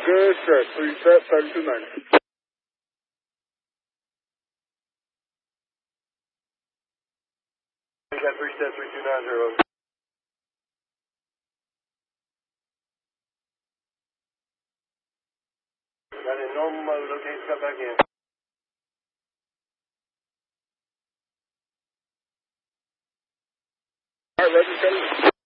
Good set. Reset 3290. We got reset 3290. Got in normal mode. Okay, cut back in. All right, ready,